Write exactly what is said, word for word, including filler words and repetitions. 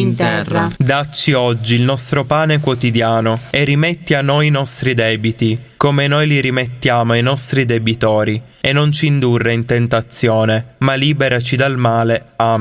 in terra. Dacci oggi il nostro pane quotidiano e rimetti a noi i nostri debiti, come noi li rimettiamo ai nostri debitori, e non ci indurre in tentazione, ma liberaci dal male. Amen.